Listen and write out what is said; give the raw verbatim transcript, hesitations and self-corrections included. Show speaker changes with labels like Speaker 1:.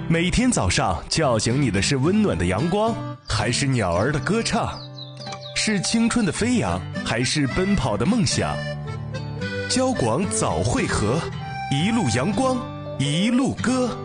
Speaker 1: 每天早上叫醒你的是温暖的阳光，还是鸟儿的歌唱？是青春的飞扬，还是奔跑的梦想？交广早会合，一路阳光，一路歌。